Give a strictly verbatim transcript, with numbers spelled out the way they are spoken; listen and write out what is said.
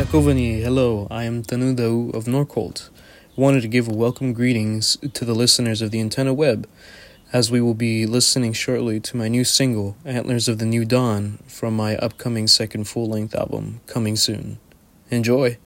Takovani, hello, I am Tanu Dau of Norcolt. Wanted to give a welcome greetings to the listeners of the Antenna Web, as we will be listening shortly to my new single, Antlers of the New Dawn, from my upcoming second full-length album, coming soon. Enjoy!